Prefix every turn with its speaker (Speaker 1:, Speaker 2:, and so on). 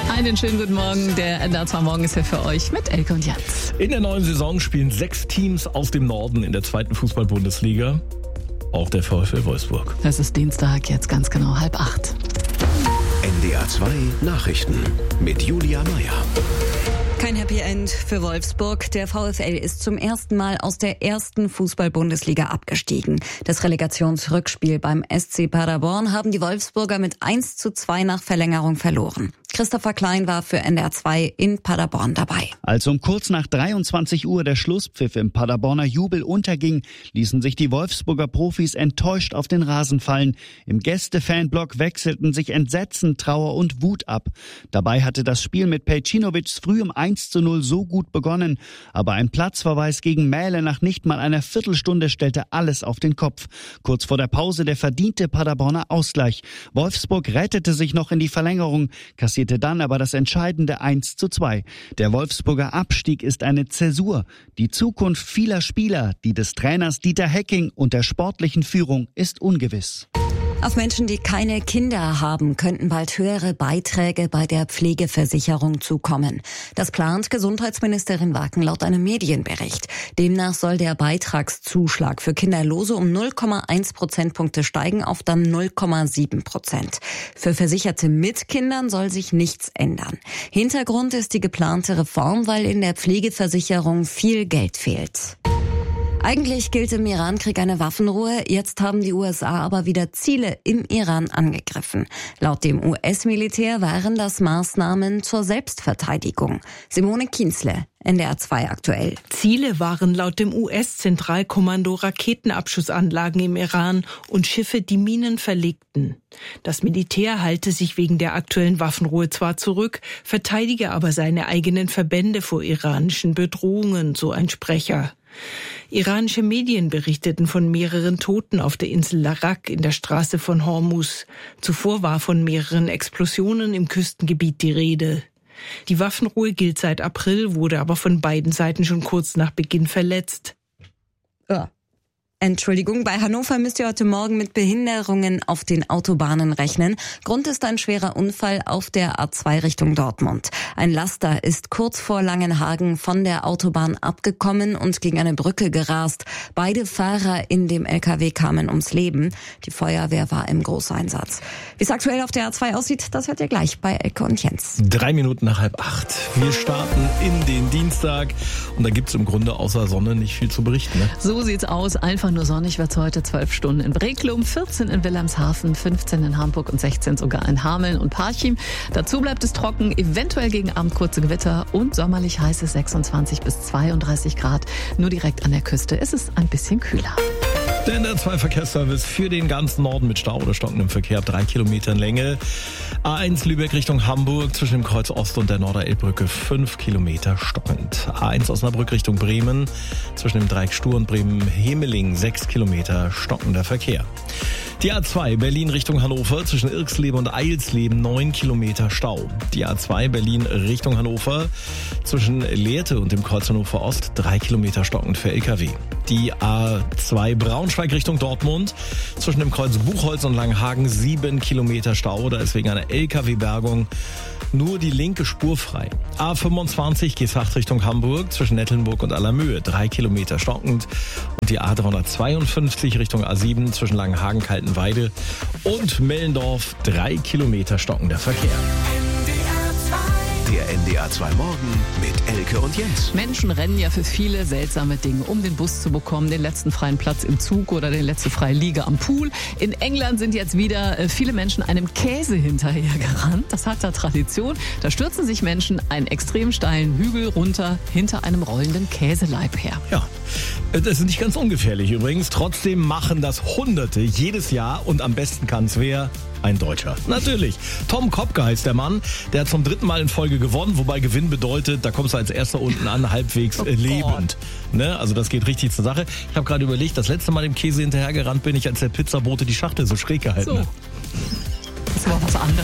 Speaker 1: Einen schönen guten Morgen. Der NDR 2 Morgen ist hier für euch mit Elke und Jens.
Speaker 2: In der neuen Saison spielen 6 Teams aus dem Norden in der 2. Fußball-Bundesliga. Auch der VfL Wolfsburg.
Speaker 1: Es ist Dienstag, jetzt ganz genau 7:30.
Speaker 3: NDR 2 Nachrichten mit Julia Meyer.
Speaker 4: Kein Happy End für Wolfsburg. Der VfL ist zum ersten Mal aus der 1. Fußball-Bundesliga abgestiegen. Das Relegationsrückspiel beim SC Paderborn haben die Wolfsburger mit 1:2 nach Verlängerung verloren. Christopher Klein war für NDR 2 in Paderborn dabei.
Speaker 5: Als um kurz nach 23 Uhr der Schlusspfiff im Paderborner Jubel unterging, ließen sich die Wolfsburger Profis enttäuscht auf den Rasen fallen. Im Gäste-Fanblock wechselten sich Entsetzen, Trauer und Wut ab. Dabei hatte das Spiel mit Pejcinovics früh um 1:0 so gut begonnen. Aber ein Platzverweis gegen Mähle nach nicht mal einer Viertelstunde stellte alles auf den Kopf. Kurz vor der Pause der verdiente Paderborner Ausgleich. Wolfsburg rettete sich noch in die Verlängerung, kassierte dann aber das entscheidende 1:2. Der Wolfsburger Abstieg ist eine Zäsur. Die Zukunft vieler Spieler, die des Trainers Dieter Hecking und der sportlichen Führung ist ungewiss.
Speaker 4: Auf Menschen, die keine Kinder haben, könnten bald höhere Beiträge bei der Pflegeversicherung zukommen. Das plant Gesundheitsministerin Wacken laut einem Medienbericht. Demnach soll der Beitragszuschlag für Kinderlose um 0,1 Prozentpunkte steigen auf dann 0,7%. Für Versicherte mit Kindern soll sich nichts ändern. Hintergrund ist die geplante Reform, weil in der Pflegeversicherung viel Geld fehlt. Eigentlich gilt im Iran-Krieg eine Waffenruhe. Jetzt haben die USA aber wieder Ziele im Iran angegriffen. Laut dem US-Militär waren das Maßnahmen zur Selbstverteidigung. Simone Kienzle, NDR 2 aktuell.
Speaker 6: Ziele waren laut dem US-Zentralkommando Raketenabschussanlagen im Iran und Schiffe, die Minen verlegten. Das Militär halte sich wegen der aktuellen Waffenruhe zwar zurück, verteidige aber seine eigenen Verbände vor iranischen Bedrohungen, so ein Sprecher. Iranische Medien berichteten von mehreren Toten auf der Insel Larak in der Straße von Hormuz. Zuvor war von mehreren Explosionen im Küstengebiet die Rede. Die Waffenruhe gilt seit April, wurde aber von beiden Seiten schon kurz nach Beginn verletzt.
Speaker 4: Entschuldigung, bei Hannover müsst ihr heute Morgen mit Behinderungen auf den Autobahnen rechnen. Grund ist ein schwerer Unfall auf der A2 Richtung Dortmund. Ein Laster ist kurz vor Langenhagen von der Autobahn abgekommen und gegen eine Brücke gerast. Beide Fahrer in dem LKW kamen ums Leben. Die Feuerwehr war im Großeinsatz. Wie es aktuell auf der A2 aussieht, das hört ihr gleich bei Elke und Jens.
Speaker 2: 3 Minuten nach 7:30. Wir starten in den Dienstag und da gibt's im Grunde außer Sonne nicht viel zu berichten. Ne?
Speaker 1: So sieht's aus. Einfach nur sonnig wird's heute. 12 Stunden in Breklum, 14 in Wilhelmshaven, 15 in Hamburg und 16 sogar in Hameln und Parchim. Dazu bleibt es trocken, eventuell gegen Abend kurze Gewitter und sommerlich heiß es 26 bis 32 Grad. Nur direkt an der Küste ist es ein bisschen kühler.
Speaker 2: Der NDR 2 Verkehrsservice für den ganzen Norden mit Stau oder stockendem Verkehr ab 3 Kilometern Länge. A1 Lübeck Richtung Hamburg zwischen dem Kreuz Ost und der Norderelbbrücke 5 Kilometer stockend. A1 Osnabrück Richtung Bremen zwischen dem Dreieck Stur und Bremen-Hemeling 6 Kilometer stockender Verkehr. Die A2 Berlin Richtung Hannover zwischen Irxleben und Eilsleben 9 Kilometer Stau. Die A2 Berlin Richtung Hannover zwischen Lehrte und dem Kreuz Hannover Ost 3 Kilometer stockend für LKW. Die A2 Braunschweig Richtung Dortmund zwischen dem Kreuz Buchholz und Langenhagen 7 Kilometer Stau. Da ist wegen einer LKW-Bergung nur die linke Spur frei. A25 Gesacht Richtung Hamburg zwischen Nettelnburg und Allermöhe 3 Kilometer stockend. Und die A352 Richtung A7 zwischen Langenhagen, Kaltenweide und Mellendorf 3 Kilometer stockender Verkehr.
Speaker 3: Der NDR 2 Morgen mit Elke und Jens.
Speaker 1: Menschen rennen ja für viele seltsame Dinge, um den Bus zu bekommen, den letzten freien Platz im Zug oder die letzte freie Liege am Pool. In England sind jetzt wieder viele Menschen einem Käse hinterhergerannt. Das hat da Tradition. Da stürzen sich Menschen einen extrem steilen Hügel runter hinter einem rollenden Käseleib her.
Speaker 2: Ja, das ist nicht ganz ungefährlich übrigens. Trotzdem machen das Hunderte jedes Jahr und am besten kann's wer? Ein Deutscher. Natürlich. Tom Kopke heißt der Mann. Der hat zum 3. Mal in Folge gewonnen, wobei Gewinn bedeutet, da kommst du als Erster unten an, halbwegs lebend. Ne? Also das geht richtig zur Sache. Ich habe gerade überlegt, das letzte Mal dem Käse hinterhergerannt bin ich, als der Pizzabote die Schachtel so schräg gehalten hat.
Speaker 1: Das war was anderes.